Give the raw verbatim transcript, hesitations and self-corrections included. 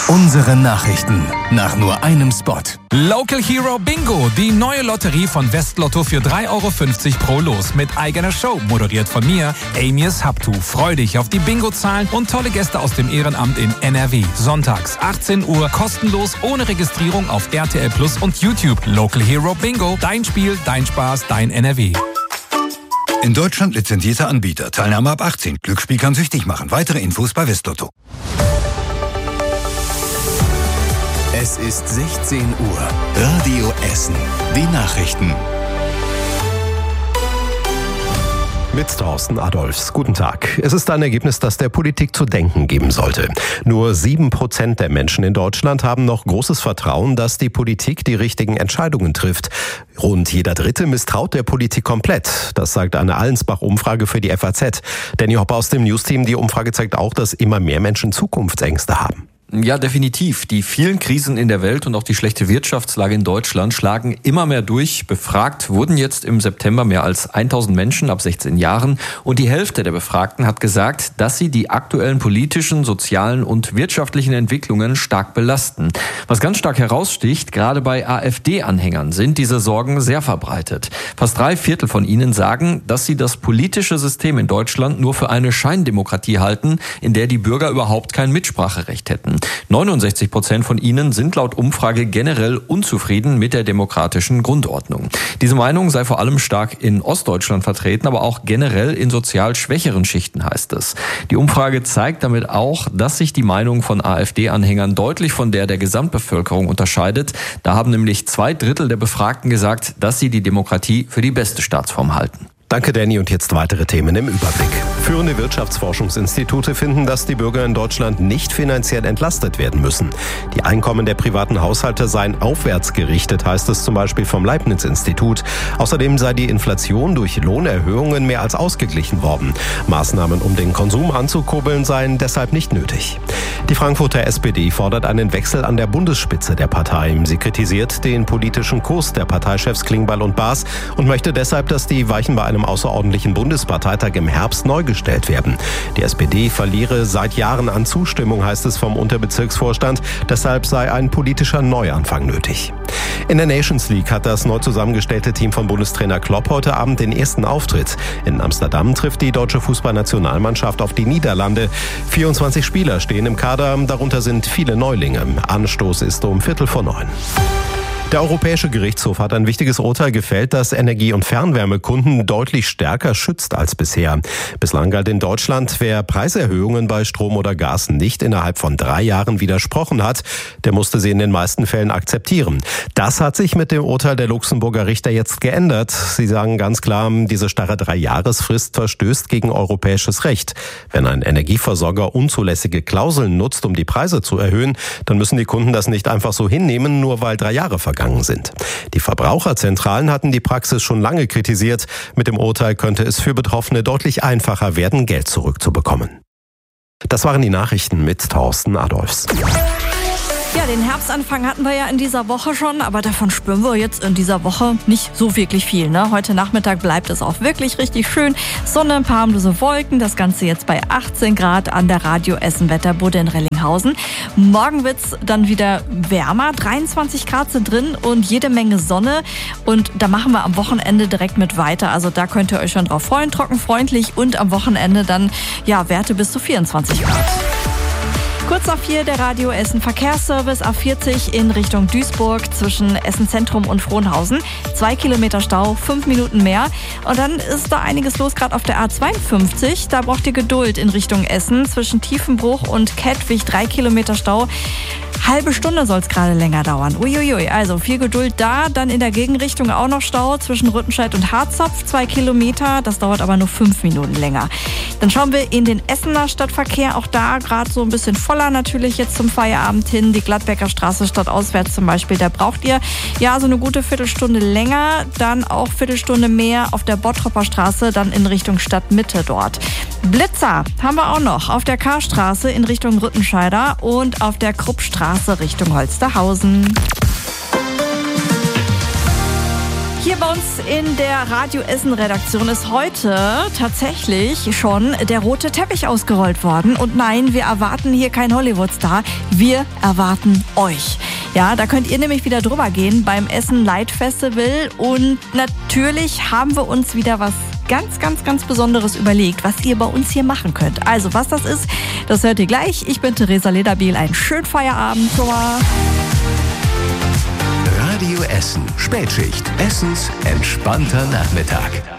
Unsere Nachrichten nach nur einem Spot. Local Hero Bingo, die neue Lotterie von Westlotto für drei Euro fünfzig pro Los mit eigener Show, moderiert von mir, Amias Habtu. Freu dich auf die Bingo-Zahlen und tolle Gäste aus dem Ehrenamt in N R W. Sonntags achtzehn Uhr, kostenlos, ohne Registrierung auf R T L Plus und YouTube. Local Hero Bingo, dein Spiel, dein Spaß, dein N R W. In Deutschland lizenzierter Anbieter. Teilnahme ab achtzehn. Glücksspiel kann süchtig machen. Weitere Infos bei Westlotto. Es ist sechzehn Uhr. Radio Essen. Die Nachrichten. Mit Thorsten Adolfs. Guten Tag. Es ist ein Ergebnis, das der Politik zu denken geben sollte. Nur sieben Prozent der Menschen in Deutschland haben noch großes Vertrauen, dass die Politik die richtigen Entscheidungen trifft. Rund jeder Dritte misstraut der Politik komplett. Das sagt eine Allensbach-Umfrage für die F A Z. Danny Hoppe aus dem News-Team. Die Umfrage zeigt auch, dass immer mehr Menschen Zukunftsängste haben. Ja, definitiv. Die vielen Krisen in der Welt und auch die schlechte Wirtschaftslage in Deutschland schlagen immer mehr durch. Befragt wurden jetzt im September mehr als tausend Menschen ab sechzehn Jahren. Und die Hälfte der Befragten hat gesagt, dass sie die aktuellen politischen, sozialen und wirtschaftlichen Entwicklungen stark belasten. Was ganz stark heraussticht, gerade bei AfD-Anhängern sind diese Sorgen sehr verbreitet. Fast drei Viertel von ihnen sagen, dass sie das politische System in Deutschland nur für eine Scheindemokratie halten, in der die Bürger überhaupt kein Mitspracherecht hätten. neunundsechzig Prozent von ihnen sind laut Umfrage generell unzufrieden mit der demokratischen Grundordnung. Diese Meinung sei vor allem stark in Ostdeutschland vertreten, aber auch generell in sozial schwächeren Schichten, heißt es. Die Umfrage zeigt damit auch, dass sich die Meinung von AfD-Anhängern deutlich von der der Gesamtbevölkerung unterscheidet. Da haben nämlich zwei Drittel der Befragten gesagt, dass sie die Demokratie für die beste Staatsform halten. Danke, Danny. Und jetzt weitere Themen im Überblick. Führende Wirtschaftsforschungsinstitute finden, dass die Bürger in Deutschland nicht finanziell entlastet werden müssen. Die Einkommen der privaten Haushalte seien aufwärts gerichtet, heißt es zum Beispiel vom Leibniz-Institut. Außerdem sei die Inflation durch Lohnerhöhungen mehr als ausgeglichen worden. Maßnahmen, um den Konsum anzukurbeln, seien deshalb nicht nötig. Die Frankfurter S P D fordert einen Wechsel an der Bundesspitze der Partei. Sie kritisiert den politischen Kurs der Parteichefs Klingbeil und Baas und möchte deshalb, dass die Weichen bei einem außerordentlichen Bundesparteitag im Herbst neu gestellt werden. Die S P D verliere seit Jahren an Zustimmung, heißt es vom Unterbezirksvorstand. Deshalb sei ein politischer Neuanfang nötig. In der Nations League hat das neu zusammengestellte Team von Bundestrainer Klopp heute Abend den ersten Auftritt. In Amsterdam trifft die deutsche Fußballnationalmannschaft auf die Niederlande. vierundzwanzig Spieler stehen im Kader, darunter sind viele Neulinge. Anstoß ist um Viertel vor neun. Der Europäische Gerichtshof hat ein wichtiges Urteil gefällt, das Energie- und Fernwärmekunden deutlich stärker schützt als bisher. Bislang galt in Deutschland, wer Preiserhöhungen bei Strom oder Gas nicht innerhalb von drei Jahren widersprochen hat, der musste sie in den meisten Fällen akzeptieren. Das hat sich mit dem Urteil der Luxemburger Richter jetzt geändert. Sie sagen ganz klar, diese starre Drei-Jahres-Frist verstößt gegen europäisches Recht. Wenn ein Energieversorger unzulässige Klauseln nutzt, um die Preise zu erhöhen, dann müssen die Kunden das nicht einfach so hinnehmen, nur weil drei Jahre vergangen sind. Die Verbraucherzentralen hatten die Praxis schon lange kritisiert. Mit dem Urteil könnte es für Betroffene deutlich einfacher werden, Geld zurückzubekommen. Das waren die Nachrichten mit Thorsten Adolfs. Ja, den Herbstanfang hatten wir ja in dieser Woche schon, aber davon spüren wir jetzt in dieser Woche nicht so wirklich viel. Ne? Heute Nachmittag bleibt es auch wirklich richtig schön. Sonne, ein paar harmlose Wolken, das Ganze jetzt bei achtzehn Grad an der Radio Essen Wetterbude in Rellinghausen. Morgen wird's dann wieder wärmer, dreiundzwanzig Grad sind drin und jede Menge Sonne. Und da machen wir am Wochenende direkt mit weiter. Also da könnt ihr euch schon drauf freuen, trocken, freundlich und am Wochenende dann ja Werte bis zu vierundzwanzig Grad. Kurz nach vier der Radio Essen Verkehrsservice A vierzig in Richtung Duisburg zwischen Essen Zentrum und Frohnhausen. Zwei Kilometer Stau, fünf Minuten mehr. Und dann ist da einiges los, gerade auf der A zweiundfünfzig. Da braucht ihr Geduld in Richtung Essen zwischen Tiefenbruch und Kettwig. Drei Kilometer Stau. Halbe Stunde soll es gerade länger dauern. Uiuiui, also viel Geduld da. Dann in der Gegenrichtung auch noch Stau zwischen Rüttenscheid und Harzopf. Zwei Kilometer, das dauert aber nur fünf Minuten länger. Dann schauen wir in den Essener Stadtverkehr. Auch da gerade so ein bisschen voller natürlich jetzt zum Feierabend hin. Die Gladbecker Straße stadtauswärts zum Beispiel, da braucht ihr ja so eine gute Viertelstunde länger. Dann auch Viertelstunde mehr auf der Bottropper Straße, dann in Richtung Stadtmitte dort. Blitzer haben wir auch noch auf der Karstraße in Richtung Rüttenscheider und auf der Kruppstraße Richtung Holsterhausen. Hier bei uns in der Radio Essen Redaktion ist heute tatsächlich schon der rote Teppich ausgerollt worden. Und nein, wir erwarten hier kein Hollywood-Star, wir erwarten euch. Ja, da könnt ihr nämlich wieder drüber gehen beim Essen Light Festival. Und natürlich haben wir uns wieder was ganz, ganz, ganz Besonderes überlegt, was ihr bei uns hier machen könnt. Also, was das ist, das hört ihr gleich. Ich bin Theresa Lederbiel. Einen schönen Feierabend. Tor. Radio Essen. Spätschicht. Essens entspannter Nachmittag.